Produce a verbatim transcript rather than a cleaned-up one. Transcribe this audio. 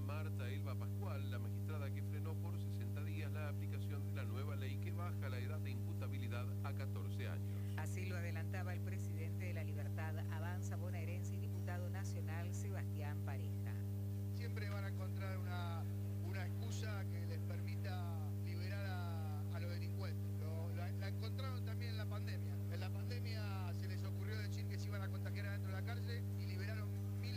Marta Elba Pascual, la magistrada que frenó por sesenta días la aplicación de la nueva ley que baja la edad de